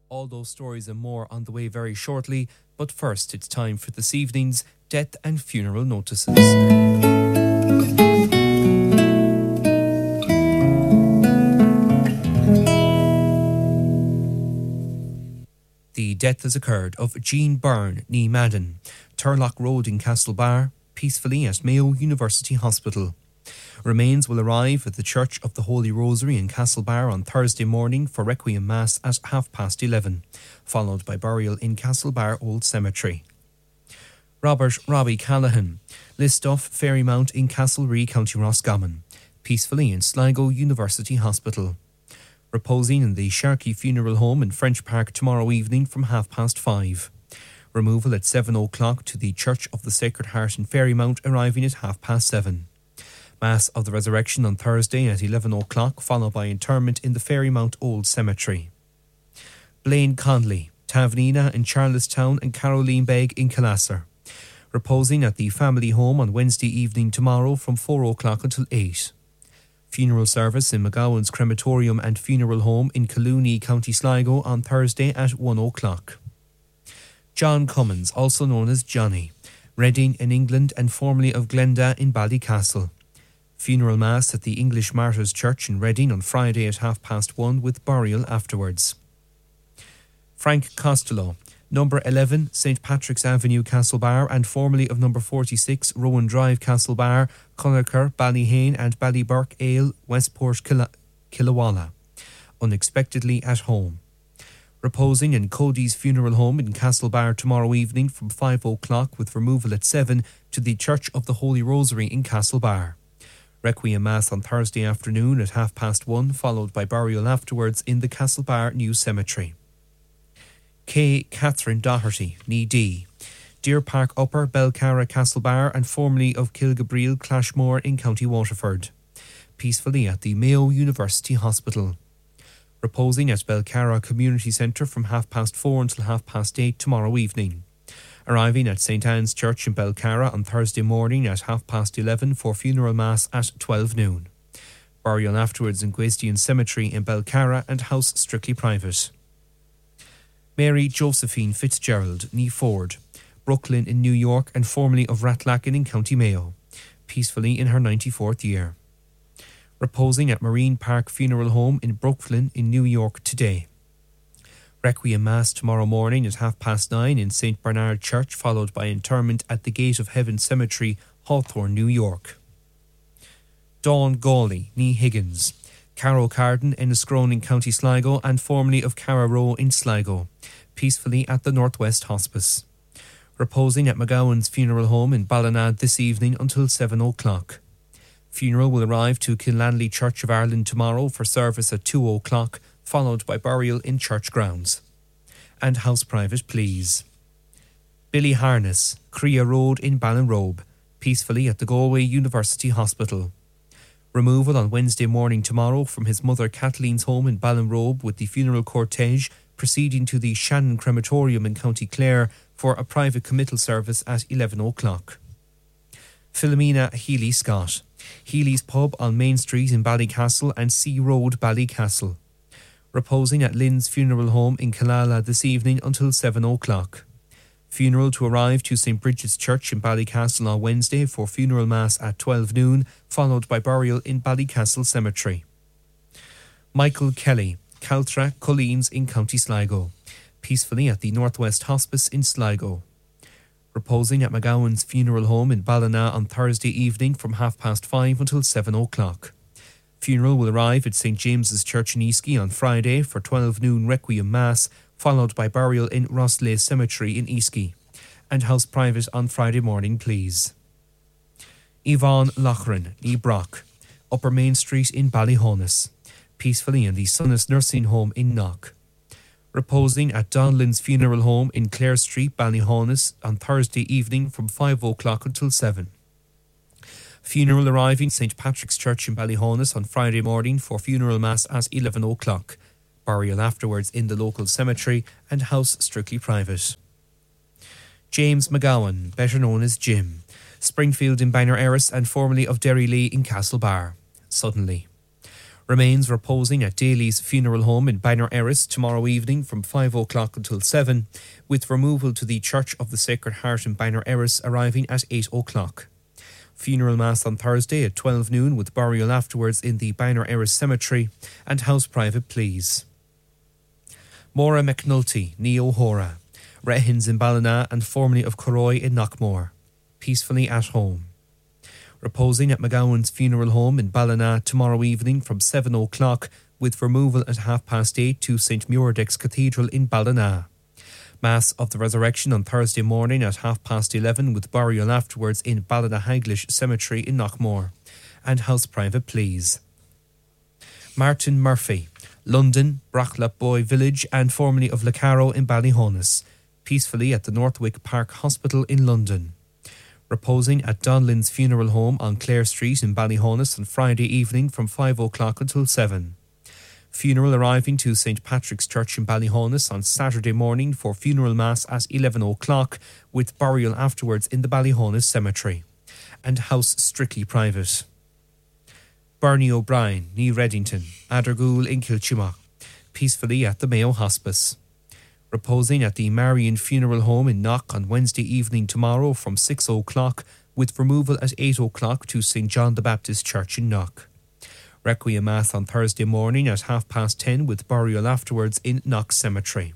All those stories and more on the way very shortly, but first it's time for this evening's death and funeral notices. The death has occurred of Jean Byrne, ní Madden, Turlock Road in Castlebar, peacefully at Mayo University Hospital. Remains will arrive at the Church of the Holy Rosary in Castlebar on Thursday morning for Requiem Mass at 11:30, followed by burial in Castlebar Old Cemetery. Robert Robbie Callaghan, Listoff Ferrymount in Castlerea, County Roscommon, peacefully in Sligo University Hospital. Reposing in the Sharkey Funeral Home in French Park tomorrow evening from 5:30. Removal at 7:00 to the Church of the Sacred Heart in Ferrymount, arriving at 7:30. Mass of the Resurrection on Thursday at 11:00, followed by interment in the Ferrymount Old Cemetery. Blaine Conley, Tavanina in Charlestown and Caroline Begg in Calasser. Reposing at the family home on Wednesday evening tomorrow from 4:00 until 8. Funeral service in McGowan's Crematorium and Funeral Home in Collooney, County Sligo on Thursday at 1:00. John Cummins, also known as Johnny, Reading in England and formerly of Glenda in Ballycastle. Funeral Mass at the English Martyrs Church in Reading on Friday at 1:30 with burial afterwards. Frank Costello, number 11 St Patrick's Avenue, Castlebar, and formerly of number 46 Rowan Drive, Castlebar, Cullerker, Ballyhane and Ballyburke Ale, Westport, Killawalla, unexpectedly at home. Reposing in Cody's Funeral Home in Castlebar tomorrow evening from 5:00 with removal at 7 to the Church of the Holy Rosary in Castlebar. Requiem Mass on Thursday afternoon at 1:30, followed by burial afterwards in the Castlebar New Cemetery. K. Catherine Doherty, ní D, Deer Park Upper, Belcarra, Castlebar, and formerly of Kilgabriel, Clashmore in County Waterford. Peacefully at the Mayo University Hospital. Reposing at Belcarra Community Centre from 4:30 until 8:30 tomorrow evening. Arriving at St Anne's Church in Belcarra on Thursday morning at 11:30 for funeral mass at 12 noon. Burial afterwards in Gwestian Cemetery in Belcarra and house strictly private. Mary Josephine Fitzgerald, ní Ford, Brooklyn in New York and formerly of Ratlacken in County Mayo, peacefully in her 94th year. Reposing at Marine Park Funeral Home in Brooklyn in New York today. Requiem Mass tomorrow morning at 9:30 in St Bernard Church, followed by interment at the Gate of Heaven Cemetery, Hawthorne, New York. Dawn Gawley, ní Higgins, Carrow Carden, Enniscrone in County Sligo and formerly of Carrow in Sligo, peacefully at the Northwest Hospice. Reposing at McGowan's Funeral Home in Ballynad this evening until 7:00. Funeral will arrive to Killanley Church of Ireland tomorrow for service at 2:00, followed by burial in church grounds. And house private, please. Billy Harness, Crea Road in Ballinrobe, peacefully at the Galway University Hospital. Removal on Wednesday morning tomorrow from his mother Kathleen's home in Ballinrobe with the funeral cortege proceeding to the Shannon Crematorium in County Clare for a private committal service at 11:00. Philomena Healy Scott, Healy's Pub on Main Street in Ballycastle and Sea Road, Ballycastle. Reposing at Lynn's Funeral Home in Killala this evening until 7:00. Funeral to arrive to St Bridget's Church in Ballycastle on Wednesday for funeral mass at 12 noon, followed by burial in Ballycastle Cemetery. Michael Kelly, Caltra, Colleen's in County Sligo, peacefully at the Northwest Hospice in Sligo. Reposing at McGowan's Funeral Home in Ballina on Thursday evening from 5:30 until 7:00. Funeral will arrive at St James's Church in Easky on Friday for 12 noon Requiem Mass, followed by burial in Rosslea Cemetery in Easky. And house private on Friday morning, please. Yvonne Loughran, ní Brock, Upper Main Street in Ballyhonus, peacefully in the Sunnis Nursing Home in Knock. Reposing at Donlin's Funeral Home in Clare Street, Ballyhonus on Thursday evening from 5:00 until 7. Funeral arriving St Patrick's Church in Ballyhonus on Friday morning for funeral mass at 11:00. Burial afterwards in the local cemetery and house strictly private. James McGowan, better known as Jim, Springfield in Bangor Erris and formerly of Derry Lee in Castlebar, suddenly. Remains reposing at Daly's Funeral Home in Bangor Erris tomorrow evening from 5 o'clock until 7, with removal to the Church of the Sacred Heart in Bangor Erris arriving at 8 o'clock. Funeral Mass on Thursday at 12 noon with burial afterwards in the Bangor Erris Cemetery and house private please. Maura McNulty, ní O'Hora, Rehins in Ballina and formerly of Corroy in Knockmore, peacefully at home. Reposing at McGowan's Funeral Home in Ballina tomorrow evening from 7 o'clock with removal at 8:30 to St Muiredaig's Cathedral in Ballina. Mass of the Resurrection on Thursday morning at 11:30 with burial afterwards in Ballinahaglish Cemetery in Knockmore and house private please. Martin Murphy, London, Bracklaboy Village and formerly of Lacaro in Ballyhonus, peacefully at the Northwick Park Hospital in London. Reposing at Donlin's Funeral Home on Clare Street in Ballyhonus on Friday evening from 5 o'clock until 7. Funeral arriving to St Patrick's Church in Ballyhonus on Saturday morning for funeral mass at 11 o'clock with burial afterwards in the Ballyhonus Cemetery and house strictly private. Bernie O'Brien, ní Reddington, Adergool in Kilchimach, peacefully at the Mayo Hospice. Reposing at the Marion Funeral Home in Knock on Wednesday evening tomorrow from 6 o'clock with removal at 8 o'clock to St John the Baptist Church in Knock. Requiem Mass on Thursday morning at 10:30 with burial afterwards in Knock Cemetery.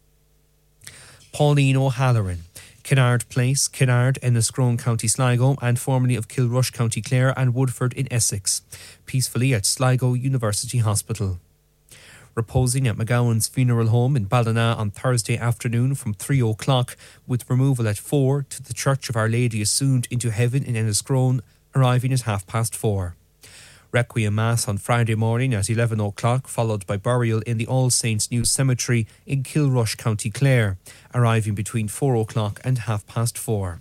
Pauline O'Halloran, Kinnaird Place, Kinnaird, Enniscrone, County Sligo and formerly of Kilrush, County Clare and Woodford in Essex, peacefully at Sligo University Hospital. Reposing at McGowan's Funeral Home in Ballina on Thursday afternoon from 3 o'clock with removal at 4 to the Church of Our Lady Assumed into Heaven in Enniscrone, arriving at 4:30. Requiem Mass on Friday morning at 11 o'clock, followed by burial in the All Saints New Cemetery in Kilrush, County Clare, arriving between 4 o'clock and 4:30.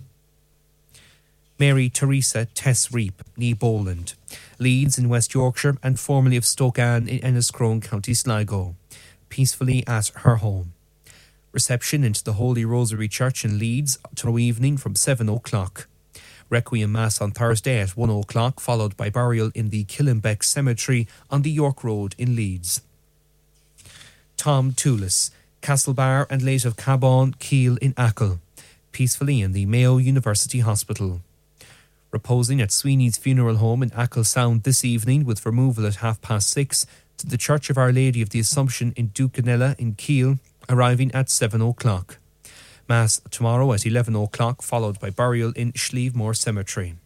Mary Teresa Tess Reap, ní Bowland, Leeds in West Yorkshire and formerly of Stoke Ann in Enniscrone, County Sligo, peacefully at her home. Reception into the Holy Rosary Church in Leeds tomorrow evening from 7 o'clock. Requiem Mass on Thursday at 1 o'clock, followed by burial in the Killenbeck Cemetery on the York Road in Leeds. Tom Toulis, Castlebar and late of Cabon, Keele in Achill, peacefully in the Mayo University Hospital. Reposing at Sweeney's Funeral Home in Achill Sound this evening with removal at 6:30 to the Church of Our Lady of the Assumption in Ducanella in Keele, arriving at 7 o'clock. Mass tomorrow at 11 o'clock, followed by burial in Schlievemore Cemetery.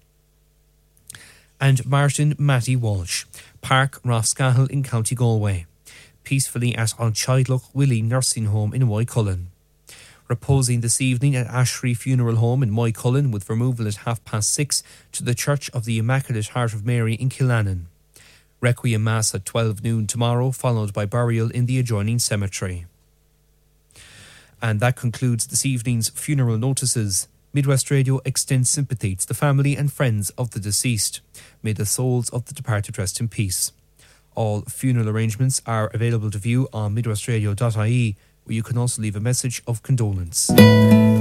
And Martin Matty Walsh, Park Roscahill in County Galway, peacefully at Anchidloch Willie Nursing Home in Moycullen. Reposing this evening at Ashry Funeral Home in Moycullen with removal at 6:30 to the Church of the Immaculate Heart of Mary in Killannon. Requiem Mass at 12 noon tomorrow, followed by burial in the adjoining cemetery. And that concludes this evening's funeral notices. Midwest Radio extends sympathy to the family and friends of the deceased. May the souls of the departed rest in peace. All funeral arrangements are available to view on midwestradio.ie, where you can also leave a message of condolence.